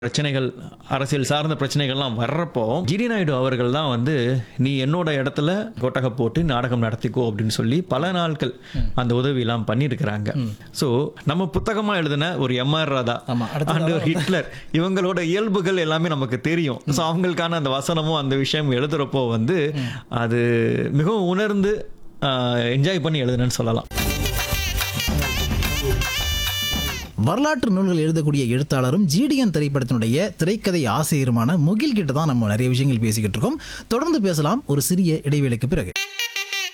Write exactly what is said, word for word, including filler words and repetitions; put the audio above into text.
பிரச்சனைகள் அரசியல் சார்ந்த பிரச்சனைகள்லாம் வர்றப்போ ஜிடி நாயுடு அவர்கள் தான் வந்து நீ என்னோட இடத்துல கொட்டகை போட்டு நாடகம் நடத்திக்கோ அப்படின்னு சொல்லி பல நாட்கள் அந்த உதவியெல்லாம் பண்ணியிருக்கிறாங்க. ஸோ நம்ம புத்தகமா எழுதின ஒரு எம் ஆர் ராதா ஆமா, அடுத்தது அண்ட் ஒரு ஹிட்லர் இவங்களோட இயல்புகள் எல்லாமே நமக்கு தெரியும். ஸோ அவங்களுக்கான அந்த வசனமும் அந்த விஷயம் எழுதுறப்போ வந்து அது மிகவும் உணர்ந்து என்ஜாய் பண்ணி எழுதுனேன்னு சொல்லலாம். வரலாற்று நூல்கள் எழுதக்கூடிய எழுத்தாளரும் ஜிடிஎன் திரைப்படத்தினுடைய திரைக்கதை ஆசிரியருமான முகில் கிட்ட தான் நம்ம நிறைய விஷயங்கள் பேசிக்கிட்டு இருக்கோம். தொடர்ந்து பேசலாம் ஒரு சிறிய இடைவேளைக்கு பிறகு.